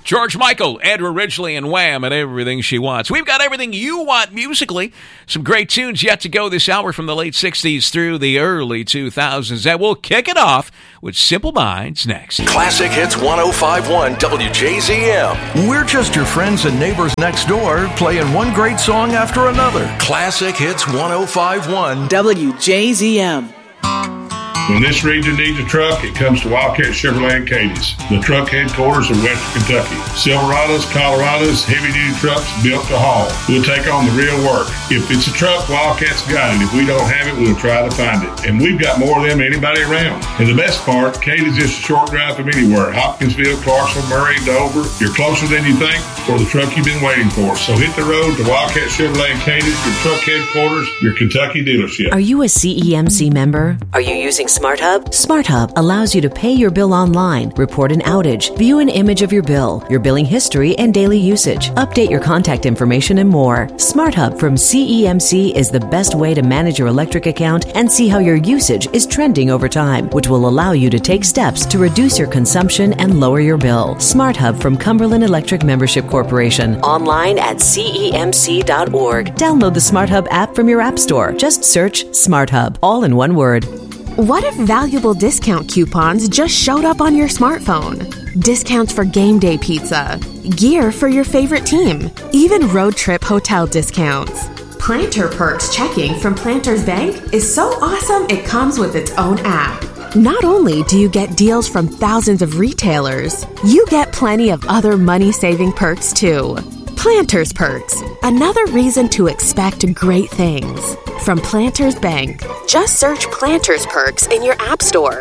George Michael, Andrew Ridgeley, and Wham! And Everything She Wants. We've got everything you want musically. Some great tunes yet to go this hour from the late 60s through the early 2000s. And we'll kick it off with Simple Minds next. Classic Hits 105.1 WJZM. We're just your friends and neighbors next door, playing one great song after another. Classic Hits 105.1 WJZM. When this region needs a truck, it comes to Wildcat Chevrolet and Cadiz, the truck headquarters of Western Kentucky. Silverados, Colorados, heavy-duty trucks built to haul. We'll take on the real work. If it's a truck, Wildcat's got it. If we don't have it, we'll try to find it. And we've got more of them than anybody around. And the best part, Cadiz is just a short drive from anywhere. Hopkinsville, Clarksville, Murray, Dover. You're closer than you think for the truck you've been waiting for. So hit the road to Wildcat Chevrolet and Cadiz, your truck headquarters, your Kentucky dealership. Are you a CEMC member? Are you using SmartHub? SmartHub allows you to pay your bill online, report an outage, view an image of your bill, your billing history, and daily usage, update your contact information, and more. SmartHub from CEMC is the best way to manage your electric account and see how your usage is trending over time, which will allow you to take steps to reduce your consumption and lower your bill. SmartHub from Cumberland Electric Membership Corporation. Online at CEMC.org. Download the SmartHub app from your app store. Just search SmartHub, all in one word. What if valuable discount coupons just showed up on your smartphone? Discounts for game day pizza, gear for your favorite team, even road trip hotel discounts. Planter Perks checking from Planters Bank is so awesome it comes with its own app. Not only do you get deals from thousands of retailers, you get plenty of other money-saving perks too. Planters Perks, another reason to expect great things. From Planters Bank. Just search Planters Perks in your app store.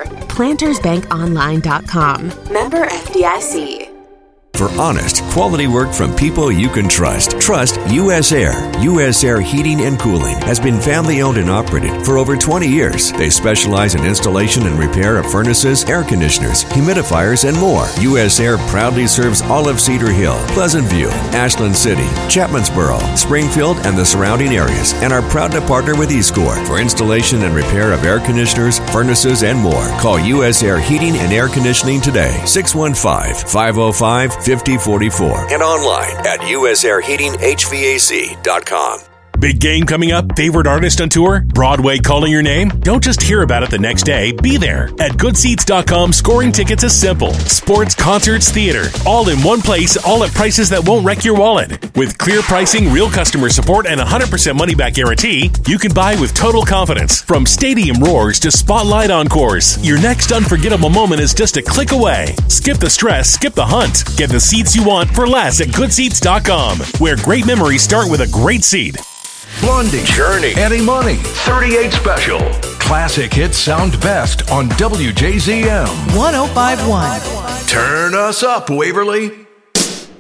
PlantersBankOnline.com. Member FDIC. For honest, quality work from people you can trust. Trust U.S. Air. U.S. Air Heating and Cooling has been family-owned and operated for over 20 years. They specialize in installation and repair of furnaces, air conditioners, humidifiers, and more. U.S. Air proudly serves all of Cedar Hill, Pleasant View, Ashland City, Chapmansboro, Springfield, and the surrounding areas, and are proud to partner with eScore for installation and repair of air conditioners, furnaces, and more. Call U.S. Air Heating and Air Conditioning today, 615-505-5044, and online at usairheatinghvac.com. Big game coming up? Favorite artist on tour? Broadway calling your name? Don't just hear about it the next day. Be there. At goodseats.com, scoring tickets is simple. Sports, concerts, theater. All in one place, all at prices that won't wreck your wallet. With clear pricing, real customer support, and 100% money-back guarantee, you can buy with total confidence. From stadium roars to spotlight encores, your next unforgettable moment is just a click away. Skip the stress, skip the hunt. Get the seats you want for less at goodseats.com, where great memories start with a great seat. Blondie, Journey, Eddie Money, 38 Special. classic hits sound best on WJZM 105.1. Turn us up, Waverly.